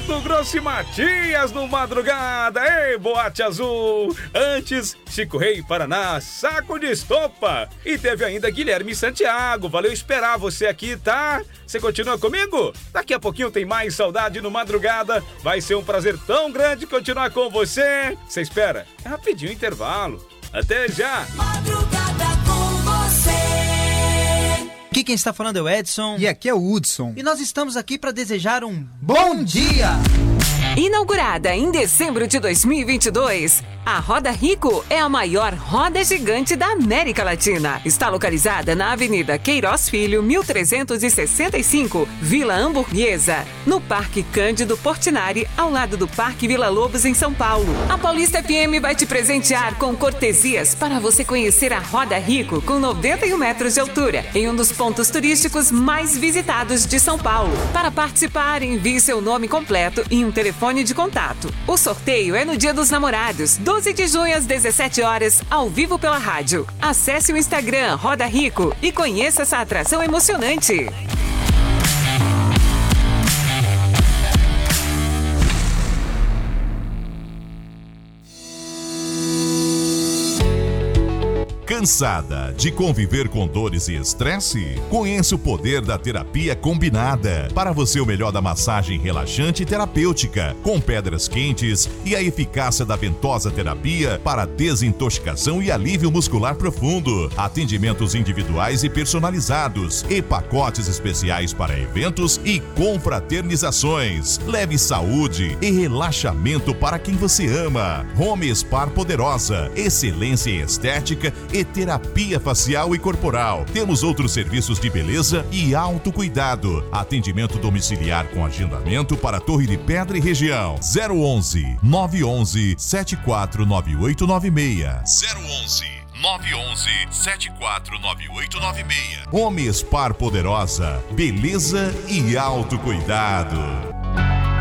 Mato Grosso e Matias no Madrugada. Ei, Boate Azul. Antes, Chico Rei, Paraná, Saco de Estopa. E teve ainda Guilherme Santiago. Valeu esperar você aqui, tá? Você continua comigo? Daqui a pouquinho tem mais Saudade no Madrugada. Vai ser um prazer tão grande continuar com você. Você espera? É rapidinho o intervalo. Até já! Madrugada com você. Aqui quem está falando é o Edson. E aqui é o Hudson. E nós estamos aqui para desejar um bom dia! Inaugurada em dezembro de 2022, a Roda Rico é a maior roda gigante da América Latina. Está localizada na Avenida Queiroz Filho, 1365, Vila Hamburguesa, no Parque Cândido Portinari, ao lado do Parque Vila Lobos, em São Paulo. A Paulista FM vai te presentear com cortesias para você conhecer a Roda Rico com 91 metros de altura, em um dos pontos turísticos mais visitados de São Paulo. Para participar, envie seu nome completo e um telefone de contato. O sorteio é no Dia dos Namorados, 12 de junho às 17 horas, ao vivo pela rádio. Acesse o Instagram Roda Rico e conheça essa atração emocionante. Cansada de conviver com dores e estresse? Conheça o poder da terapia combinada. Para você, o melhor da massagem relaxante e terapêutica, com pedras quentes e a eficácia da ventosa terapia para desintoxicação e alívio muscular profundo. Atendimentos individuais e personalizados e pacotes especiais para eventos e confraternizações. Leve saúde e relaxamento para quem você ama. Home Spa Poderosa, excelência em estética e terapia facial e corporal. Temos outros serviços de beleza e autocuidado. Atendimento domiciliar com agendamento para Torre de Pedra e região. 011 911 749896. 011 911 749896. Home Spa Poderosa, beleza e autocuidado.